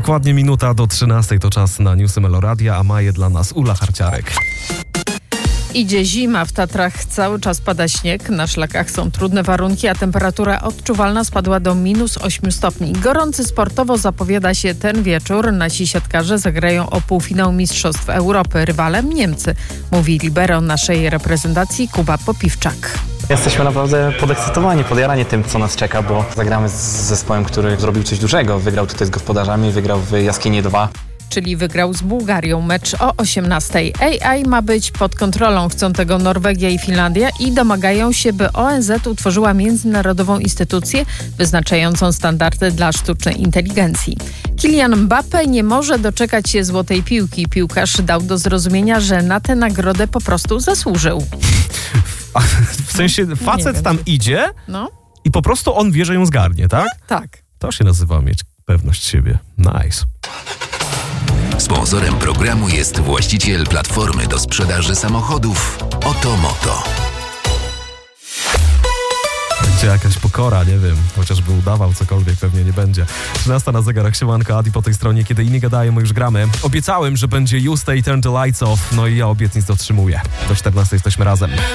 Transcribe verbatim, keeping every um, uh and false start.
Dokładnie minuta do trzynastej to czas na Newsy Meloradia, a ma je dla nas Ula Harciarek. Idzie zima, w Tatrach cały czas pada śnieg, na szlakach są trudne warunki, a temperatura odczuwalna spadła do minus ośmiu stopni. Gorący sportowo zapowiada się ten wieczór. Nasi siatkarze zagrają o półfinał Mistrzostw Europy. Rywalem Niemcy, mówi libero naszej reprezentacji Kuba Popiwczak. Jesteśmy naprawdę podekscytowani, podjarani tym, co nas czeka, bo zagramy z zespołem, który zrobił coś dużego. Wygrał tutaj z gospodarzami, wygrał w Jaskini dwa. Czyli wygrał z Bułgarią mecz o osiemnastej. A I ma być pod kontrolą, chcą tego Norwegia i Finlandia i domagają się, by O N Z utworzyła międzynarodową instytucję wyznaczającą standardy dla sztucznej inteligencji. Kylian Mbappé nie może doczekać się złotej piłki. Piłkarz dał do zrozumienia, że na tę nagrodę po prostu zasłużył. W sensie facet tam idzie no. i po prostu on wie, że ją zgarnie, tak? Tak. To się nazywa mieć pewność siebie. Nice. Sponsorem programu jest właściciel platformy do sprzedaży samochodów Otomoto. Będzie jakaś pokora, nie wiem, chociażby udawał cokolwiek, pewnie nie będzie. trzynasta na zegarach, siemanko, Adi po tej stronie, kiedy inni gadają, my już gramy. Obiecałem, że będzie You Stay, Turn the Lights Off, no i ja obietnic dotrzymuję. Do czternastej jesteśmy razem.